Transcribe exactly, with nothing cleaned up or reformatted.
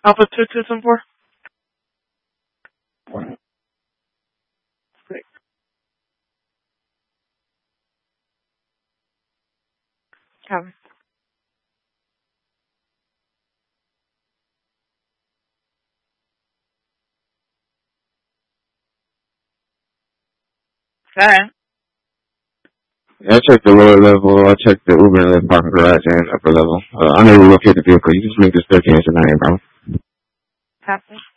Alpha two two seven four. Great. Copy. Okay. Yeah, I checked the lower level. I checked the Uber and Lyft parking garage and upper level. Uh, I never located the vehicle. You just make this thirteen to nine, bro. Copy.